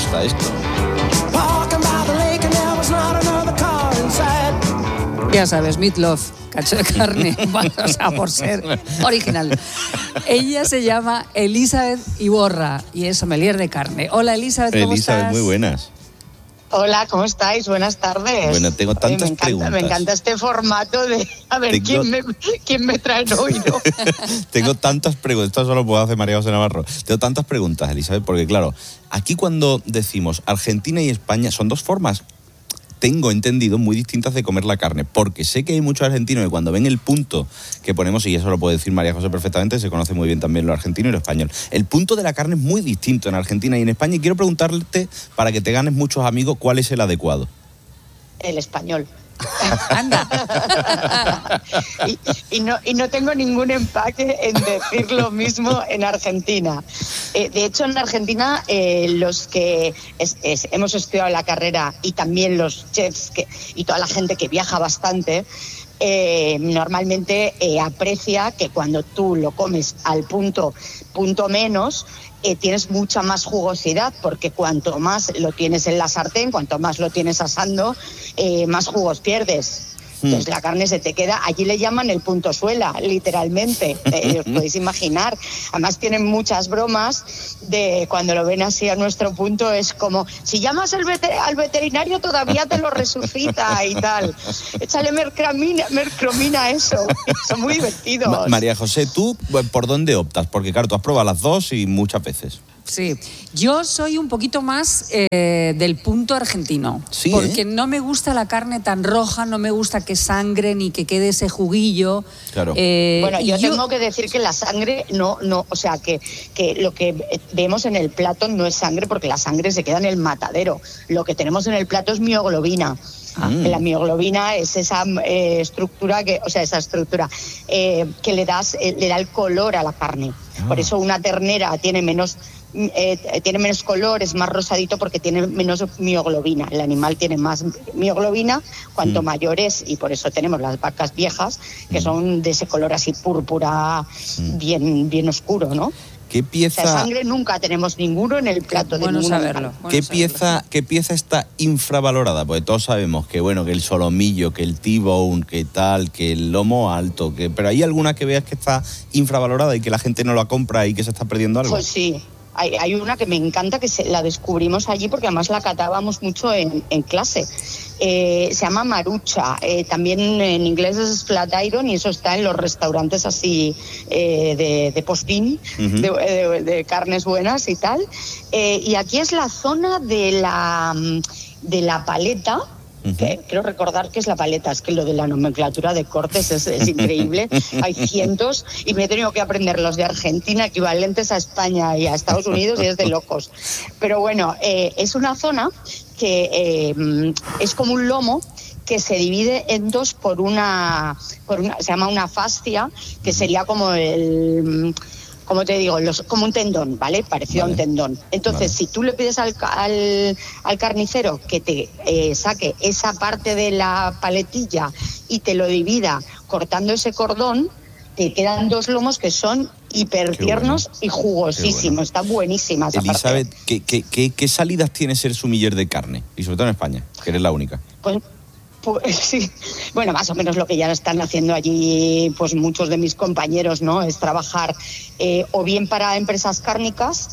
gusta esto. Ya sabes, Meatloaf, cacho de carne, o sea, por ser original. Ella se llama Elizabeth Iborra y es sommelier de carne. Hola, Elizabeth, ¿cómo Elizabeth, estás? muy buenas. Hola, ¿cómo estáis? Buenas tardes. Bueno, tengo tantas preguntas. Me encanta este formato de a ver quién me trae hoy, ¿no? Tengo tantas preguntas, esto solo puedo hacer María José Navarro. Tengo tantas preguntas, Elizabeth, porque claro, aquí cuando decimos Argentina y España son dos formas, tengo entendido, muy distintas de comer la carne, porque sé que hay muchos argentinos que cuando ven el punto que ponemos, y eso lo puede decir María José perfectamente, se conoce muy bien también lo argentino y lo español. El punto de la carne es muy distinto en Argentina y en España, y quiero preguntarte, para que te ganes muchos amigos, ¿cuál es el adecuado? El español. Anda. y no tengo ningún empaque en decir lo mismo en Argentina. De hecho, en Argentina, los que hemos estudiado la carrera y también los chefs y toda la gente que viaja bastante, normalmente aprecia que cuando tú lo comes al punto menos, tienes mucha más jugosidad, porque cuanto más lo tienes en la sartén, cuanto más lo tienes asando, más jugos pierdes. Entonces la carne se te queda, allí le llaman el punto suela, literalmente, os podéis imaginar. Además tienen muchas bromas de cuando lo ven así a nuestro punto, es como, si llamas al veterinario todavía te lo resucita y tal. Échale mercromina a eso. Son muy divertidos. María José, ¿tú por dónde optas? Porque claro, tú has probado las dos y muchas veces. Sí, yo soy un poquito más del punto argentino, sí, porque no me gusta la carne tan roja, no me gusta que sangre ni que quede ese juguillo. Claro. Bueno, yo tengo que decir que la sangre no, o sea, que lo que vemos en el plato no es sangre, porque la sangre se queda en el matadero. Lo que tenemos en el plato es mioglobina. La mioglobina es esa estructura que le da el color a la carne. Por eso una ternera tiene menos color, es más rosadito, porque tiene menos mioglobina. El animal tiene más mioglobina cuanto mayor es, y por eso tenemos las vacas viejas, que son de ese color así púrpura, bien oscuro, ¿no? ¿Qué pieza? O sea, sangre nunca tenemos ninguno en el plato de ningún animal. ¿Qué pieza está infravalorada? Porque todos sabemos que bueno, que el solomillo, que el T-bone, que tal, que el lomo alto, pero ¿hay alguna que veas que está infravalorada y que la gente no la compra y que se está perdiendo algo? Pues sí. Hay una que me encanta, que la descubrimos allí porque además la catábamos mucho en clase. Se llama marucha, también en inglés es flat iron, y eso está en los restaurantes así de postín, de carnes buenas y tal. Y aquí es la zona de la paleta. Que quiero recordar que es la paleta, es que lo de la nomenclatura de cortes es increíble. Hay cientos y me he tenido que aprender los de Argentina equivalentes a España y a Estados Unidos, y es de locos. Pero bueno, es una zona que es como un lomo que se divide en dos por una se llama una fascia, que sería como como te digo, como un tendón, ¿vale? Parecido a un tendón. Entonces, si tú le pides al carnicero que te saque esa parte de la paletilla y te lo divida cortando ese cordón, te quedan dos lomos que son hipertiernos y jugosísimos. Está buenísima esa Elizabeth, parte. ¿qué salidas tiene ser sumiller de carne? Y sobre todo en España, que eres la única. Pues sí, bueno, más o menos lo que ya están haciendo allí pues muchos de mis compañeros, ¿no? Es trabajar o bien para empresas cárnicas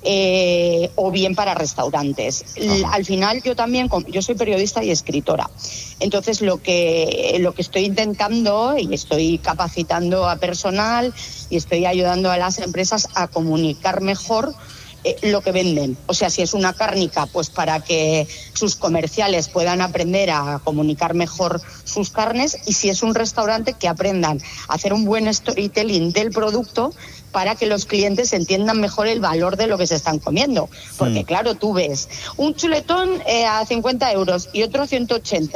o bien para restaurantes. Al final yo soy periodista y escritora. Entonces lo que estoy intentando, y estoy capacitando a personal y estoy ayudando a las empresas a comunicar mejor lo que venden. O sea, si es una cárnica, pues para que sus comerciales puedan aprender a comunicar mejor sus carnes, y si es un restaurante, que aprendan a hacer un buen storytelling del producto para que los clientes entiendan mejor el valor de lo que se están comiendo. Porque claro, tú ves un chuletón a 50 euros y otro a 180.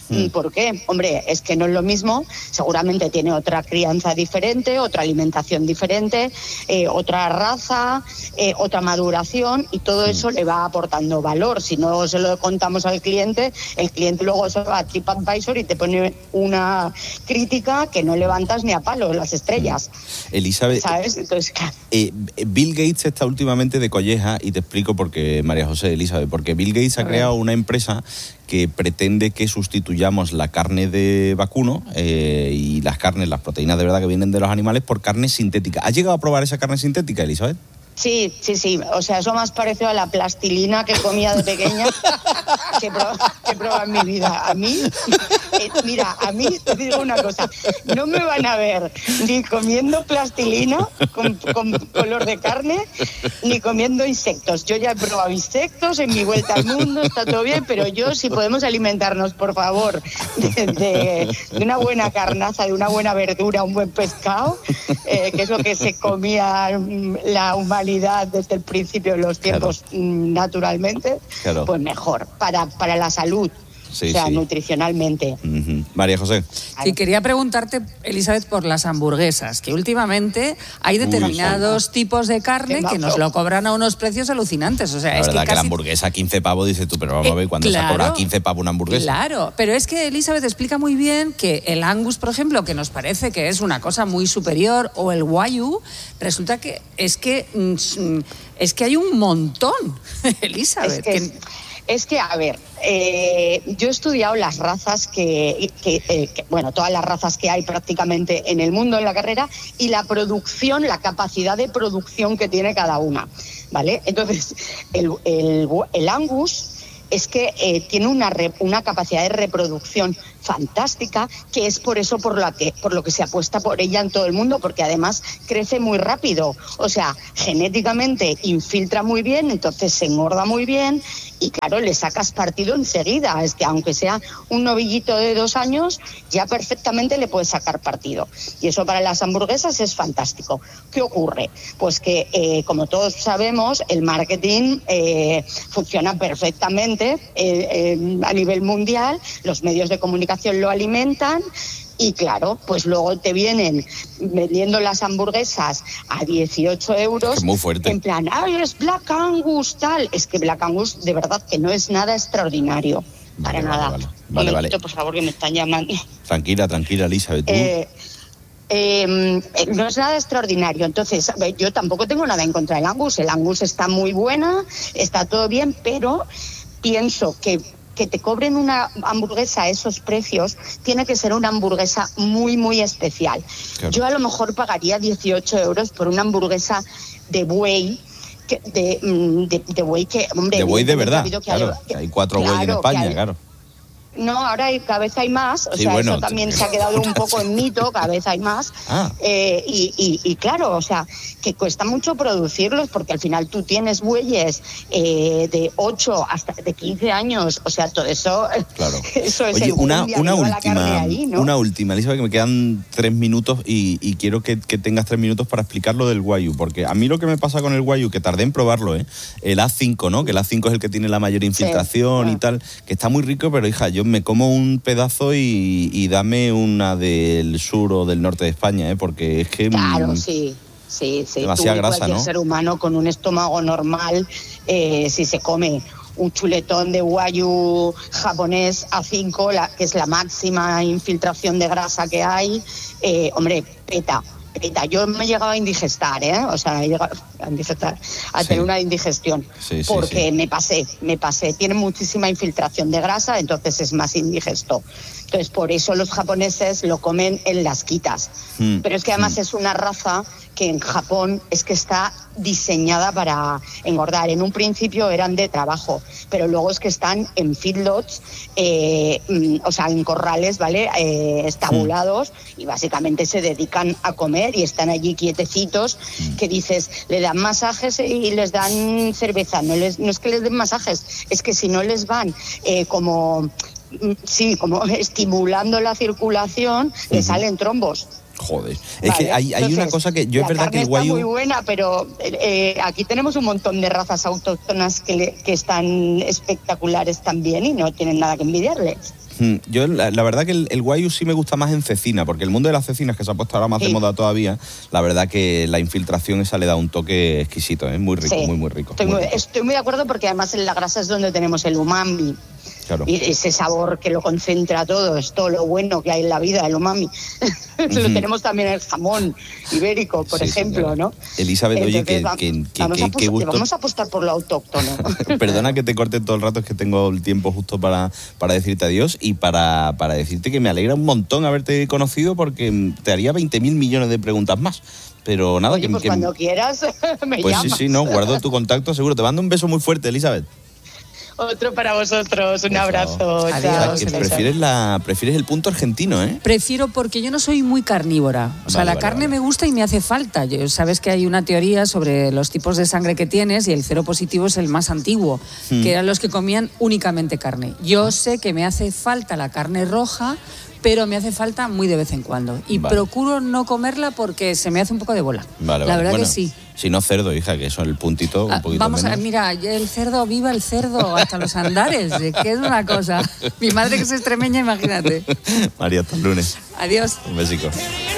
¿Por qué? Hombre, es que no es lo mismo, seguramente tiene otra crianza diferente, otra alimentación diferente, otra raza, otra maduración, y todo eso le va aportando valor. Si no se lo contamos al cliente, el cliente luego se va a TripAdvisor y te pone una crítica que no levantas ni a palos las estrellas. Elizabeth, ¿sabes? Entonces, Bill Gates está últimamente de colleja, y te explico por qué, María José, Elizabeth, porque Bill Gates ha creado una empresa que pretende que sustituyamos la carne de vacuno y las proteínas de verdad que vienen de los animales por carne sintética. ¿Has llegado a probar esa carne sintética, Elizabeth? Sí. O sea, eso más parecido a la plastilina que comía de pequeña que he probado en mi vida. A mí, mira, a mí te digo una cosa, no me van a ver ni comiendo plastilina con color de carne, ni comiendo insectos. Yo ya he probado insectos en mi vuelta al mundo, está todo bien, pero yo, si podemos alimentarnos, por favor, de una buena carnaza, de una buena verdura, un buen pescado, que es lo que se comía la humanidad desde el principio de los tiempos, naturalmente, pues mejor, para la salud. Sí, o sea, sí. nutricionalmente. María José. Y quería preguntarte, Elizabeth, por las hamburguesas, que últimamente hay determinados tipos de carne que nos lo cobran a unos precios alucinantes. O sea, La es verdad que la casi... hamburguesa 15 pavos, dices tú, pero vamos a ver, ¿cuándo se ha cobrado 15 pavos una hamburguesa? Claro, pero es que Elizabeth explica muy bien que el Angus, por ejemplo, que nos parece que es una cosa muy superior, o el Wagyu, resulta que es que hay un montón, Elizabeth. Es que, a ver, yo he estudiado las razas bueno, todas las razas que hay prácticamente en el mundo en la carrera, y la producción, la capacidad de producción que tiene cada una, ¿vale? Entonces, el Angus es que tiene una capacidad de reproducción fantástica, que es por lo que se apuesta por ella en todo el mundo, porque además crece muy rápido, o sea, genéticamente infiltra muy bien, entonces se engorda muy bien, y claro, le sacas partido enseguida. Es que aunque sea un novillito de 2 años, ya perfectamente le puedes sacar partido, y eso para las hamburguesas es fantástico. ¿Qué ocurre? Pues que, como todos sabemos, el marketing funciona perfectamente a nivel mundial, los medios de comunicación lo alimentan, y claro, pues luego te vienen vendiendo las hamburguesas a 18 euros. Es muy fuerte. En plan, ¡ay, es Black Angus, tal! Es que Black Angus de verdad que no es nada extraordinario. Para nada. Vale. Por favor, que me están llamando. Tranquila, Elizabeth. No es nada extraordinario. Entonces, yo tampoco tengo nada en contra del Angus. El Angus está muy buena, está todo bien, pero pienso que te cobren una hamburguesa a esos precios tiene que ser una hamburguesa muy, muy especial. Claro. Yo a lo mejor pagaría 18 euros por una hamburguesa de buey, de buey que, hombre... De buey de verdad, claro. Hay 4 buey en España, claro. No, ahora cada vez hay más, sí, bueno, eso también se ha quedado un poco en mito, cada vez hay más. Y claro, o sea, que cuesta mucho producirlos, porque al final tú tienes bueyes de 8 hasta de 15 años, o sea, todo eso, claro. Eso es. Oye, una última, Elizabeth, que me quedan 3 minutos y quiero que tengas 3 minutos para explicar lo del Wagyu, porque a mí lo que me pasa con el Wagyu, que tardé en probarlo, el A5, ¿no? Que el A5 es el que tiene la mayor infiltración, y tal, que está muy rico, pero hija, yo me como un pedazo y dame una del sur o del norte de España, porque es que... Claro, sí. Demasiada grasa, cualquier ser humano con un estómago normal, si se come un chuletón de Wagyu japonés A5, que es la máxima infiltración de grasa que hay, hombre, peta. Yo me he llegado a indigestar, o sea, he llegado a tener una indigestión, porque me pasé. Tiene muchísima infiltración de grasa, entonces es más indigesto. Entonces, por eso los japoneses lo comen en las quitas. Pero es que además es una raza que en Japón es que está diseñada para engordar. En un principio eran de trabajo, pero luego es que están en feedlots, o sea, en corrales, ¿vale? Estabulados, y básicamente se dedican a comer y están allí quietecitos, que dices, le dan masajes y les dan cerveza. No es que les den masajes, es que si no les van como estimulando la circulación, le salen trombos. Joder, es que hay una cosa que yo es verdad que el Wagyu... está muy buena, pero aquí tenemos un montón de razas autóctonas que están espectaculares también y no tienen nada que envidiarles. Yo, la verdad que el Wagyu sí me gusta más en cecina, porque el mundo de las cecinas, que se ha puesto ahora más de moda todavía, la verdad que la infiltración esa le da un toque exquisito, ¿eh? Muy rico, muy rico. Estoy muy de acuerdo, porque además en la grasa es donde tenemos el umami. Claro. Y ese sabor que lo concentra todo, es todo lo bueno que hay en la vida, el umami. Lo tenemos también en el jamón ibérico, por ejemplo, claro. ¿no? Elizabeth, entonces, oye, qué gusto. Vamos a apostar por lo autóctono. Perdona que te corte todo el rato, es que tengo el tiempo justo para decirte adiós y para decirte que me alegra un montón haberte conocido, porque te haría 20.000 millones de preguntas más. Pero nada, Oye, pues cuando quieras me pues llamas. Sí, no, guardo tu contacto seguro. Te mando un beso muy fuerte, Elizabeth. Otro para vosotros, un abrazo. Adiós. Chao. Prefieres el punto argentino, ¿eh? Prefiero, porque yo no soy muy carnívora. O sea, la carne me gusta y me hace falta. Sabes que hay una teoría sobre los tipos de sangre que tienes, y el cero positivo es el más antiguo, que eran los que comían únicamente carne. Yo sé que me hace falta la carne roja, pero me hace falta muy de vez en cuando. Y procuro no comerla porque se me hace un poco de bola. La verdad, bueno, que sí. Si no cerdo, hija, que eso es el puntito un poquito vamos menos. Mira, el cerdo, viva el cerdo, hasta los andares, que es una cosa. Mi madre, que es extremeña, imagínate. María, hasta el lunes. Adiós. Un besico.